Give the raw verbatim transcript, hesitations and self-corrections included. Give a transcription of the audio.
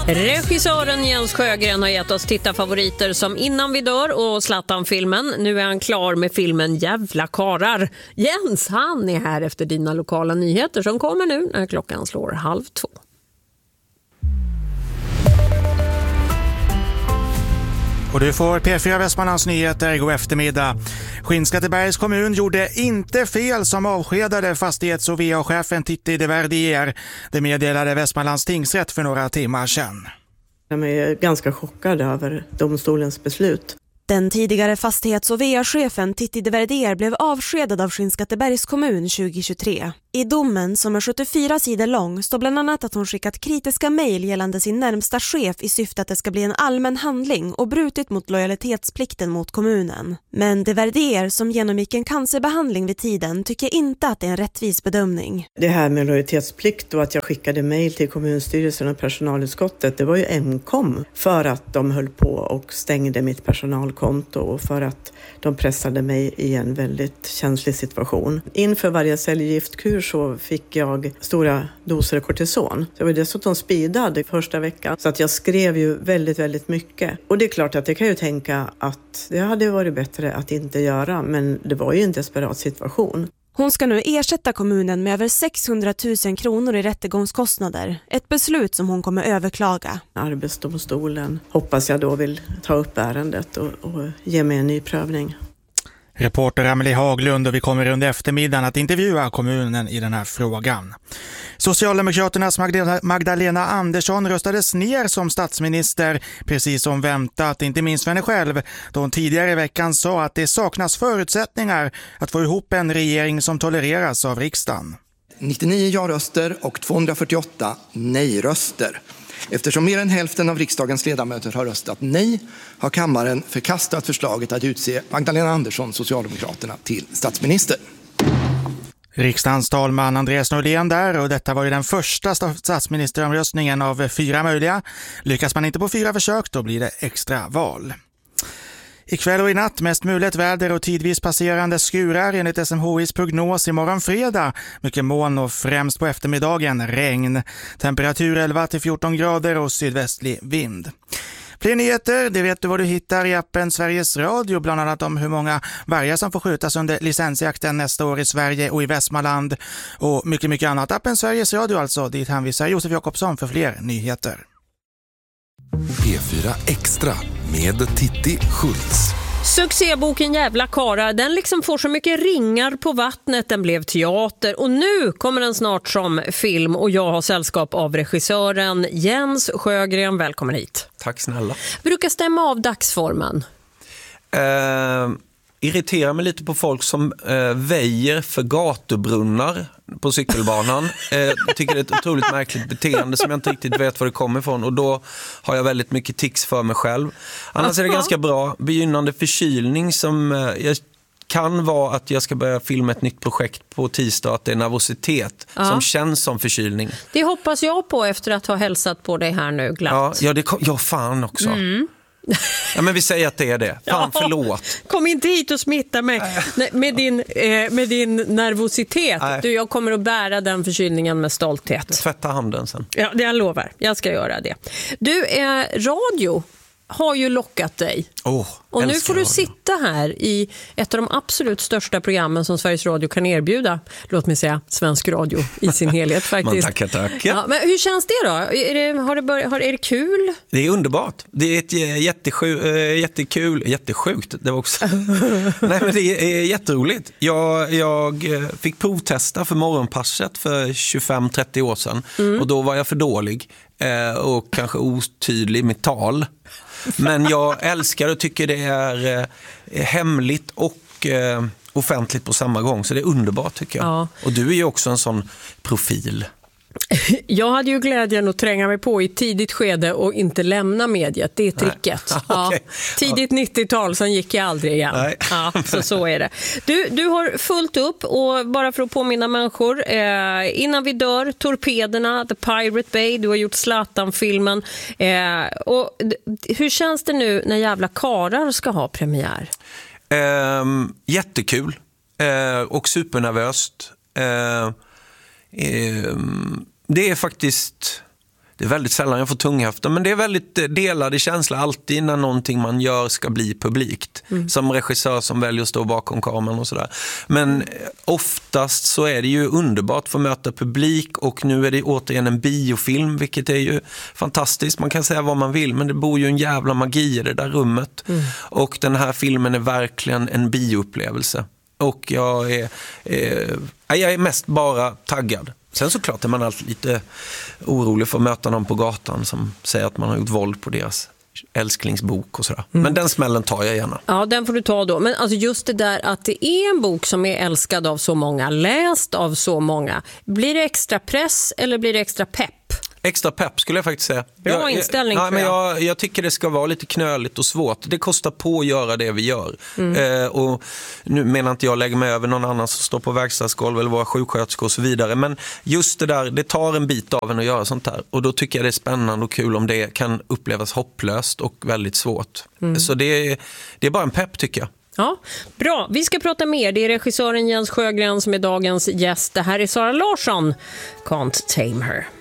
Regissören Jens Sjögren har gett oss tittarfavoriter som Innan vi dör och Zlatan-filmen. Nu är han klar med filmen Jävla karar. Jens, han är här efter dina lokala nyheter som kommer nu när klockan slår halv två. Och du får P fyra Västmanlands nyheter god eftermiddag. Skinnskattebergs kommun gjorde inte fel som avskedade fastighets- och V A-chefen Titti de Verdier. Det meddelade Västmanlands tingsrätt för några timmar sedan. Jag är ganska chockad över domstolens beslut. Den tidigare fastighets- och V A-chefen Titti de Verdier blev avskedad av Skinnskattebergs kommun tjugohundratjugotre. I domen, som är sjuttiofyra sidor lång, står bland annat att hon skickat kritiska mejl gällande sin närmsta chef i syfte att det ska bli en allmän handling och brutit mot lojalitetsplikten mot kommunen. Men de Verdier, som genomgick en cancerbehandling vid tiden, tycker inte att det är en rättvis bedömning. Det här med lojalitetsplikt och att jag skickade mejl till kommunstyrelsen och personalutskottet, det var ju M K O M för att de höll på och stängde mitt personalkonto och för att de pressade mig i en väldigt känslig situation. Inför varje cellgiftkurs så fick jag stora doser kortison. Jag var dessutom speedad i första veckan så att jag skrev ju väldigt, väldigt mycket. Och det är klart att jag kan ju tänka att det hade varit bättre att inte göra, men det var ju en desperat situation. Hon ska nu ersätta kommunen med över sexhundratusen kronor i rättegångskostnader. Ett beslut som hon kommer överklaga. Arbetsdomstolen hoppas jag då vill ta upp ärendet och, och ge mig en ny prövning. Reporter Amelie Haglund, och vi kommer under eftermiddagen att intervjua kommunen i den här frågan. Socialdemokraternas Magdalena Andersson röstades ner som statsminister, precis som väntat, inte minst för henne själv, då hon tidigare i veckan sa att det saknas förutsättningar att få ihop en regering som tolereras av riksdagen. nittionio ja-röster och tvåhundrafyrtioåtta nej-röster. Eftersom mer än hälften av riksdagens ledamöter har röstat nej har kammaren förkastat förslaget att utse Magdalena Andersson, Socialdemokraterna, till statsminister. Riksdagens talman Andreas Norlén där, och detta var ju den första statsministeromröstningen av fyra möjliga. Lyckas man inte på fyra försök, då blir det extra val. Ikväll och i natt mest muligt väder och tidvis passerande skurar enligt S M H I:s prognos. Imorgon fredag mycket moln och främst på eftermiddagen regn. Temperatur elva till fjorton grader och sydvästlig vind. Fler nyheter, det vet du vad du hittar i appen Sveriges Radio, bland annat om hur många vargar som får skjutas under licensjakten nästa år i Sverige och i Västmanland och mycket, mycket annat. Appen Sveriges Radio alltså, dit hänvisar Josef Jakobsson för fler nyheter. P fyra Extra med Titti Schultz. Succéboken Jävla karar, den liksom får så mycket ringar på vattnet, den blev teater och nu kommer den snart som film, och jag har sällskap av regissören Jens Sjögren. Välkommen hit. Tack snälla. Brukar stämma av dagsformen? Eh, irriterar mig lite på folk som eh, väjer för gatubrunnar på cykelbanan. eh, jag tycker det är ett otroligt märkligt beteende som jag inte riktigt vet var det kommer ifrån, och då har jag väldigt mycket tics för mig själv. Annars är det ganska bra. Begynnande förkylning som eh, jag kan vara att jag ska börja filma ett nytt projekt på tisdag, att det är nervositet ja. som känns som förkylning. Det hoppas jag på efter att ha hälsat på dig här nu glatt. Ja, ja, det kom, ja fan också. Mm. Ja, men vi säger att det är det. Fan, ja, förlåt. Kom inte hit och smitta mig med din, eh, med din nervositet. Du, jag kommer att bära den förkylningen med stolthet. Tvätta handen sen. Ja, det jag lovar. Jag ska göra det. Du, eh, radio har ju lockat dig. Oh, och nu får du radio. sitta här i ett av de absolut största programmen som Sveriges Radio kan erbjuda. Låt mig säga svensk radio i sin helhet faktiskt. Man tackar, tackar. Ja, men hur känns det då? Är det, har det börjat, har, är det kul? Det är underbart. Det är ett jättesju, jättekul, jättesjukt. Det var också. Nej, men det är jätteroligt. Jag, jag fick provtesta för morgonpasset för tjugofem trettio år sedan. Mm. Och då var jag för dålig och kanske otydlig med tal. Men jag älskar och tycker det är eh, hemligt och eh, offentligt på samma gång. Så det är underbart tycker jag. Ja. Och du är ju också en sån profil. Jag hade ju glädjen att tränga mig på i tidigt skede och inte lämna mediet. Det är tricket. Ja, okay. Tidigt nittiotal, sen gick jag aldrig igen. Nej. Ja, så så är det. Du, du har fullt upp, och bara för att påminna människor, eh, Innan vi dör, Torpederna, The Pirate Bay, du har gjort Zlatan-filmen. Eh, och hur känns det nu när Jävla karar ska ha premiär? Eh, jättekul eh, och supernervöst. Eh, det är faktiskt det är väldigt sällan jag får tunghäfta, men det är väldigt delade känsla alltid när någonting man gör ska bli publikt. Mm. Som regissör som väljer att stå bakom kameran och sådär. Men oftast så är det ju underbart för att möta publik, och nu är det återigen en biofilm, vilket är ju fantastiskt. Man kan säga vad man vill, men det bor ju en jävla magi i det där rummet. Mm. Och den här filmen är verkligen en bioupplevelse. Och jag är, eh, jag är mest bara taggad. Sen såklart är man alltid lite orolig för att möta någon på gatan som säger att man har gjort våld på deras älsklingsbok och sådär. Mm. Men den smällen tar jag gärna. Ja, den får du ta då. Men alltså just det där att det är en bok som är älskad av så många, läst av så många. Blir det extra press eller blir det extra pepp? Extra pepp skulle jag faktiskt säga. Bra jag, inställning. Jag, jag. Men jag, jag tycker det ska vara lite knöligt och svårt. Det kostar på att göra det vi gör. Mm. Eh, och nu menar inte jag lägga mig över någon annan som står på verkstadsgolv eller vara sjuksköterska och så vidare. Men just det där, det tar en bit av en att göra sånt här. Och då tycker jag det är spännande och kul om det kan upplevas hopplöst och väldigt svårt. Mm. Så det är, det är bara en pepp tycker jag. Ja, bra. Vi ska prata mer. Det är regissören Jens Sjögren som är dagens gäst. Det här är Sara Larsson, Can't Tame Her.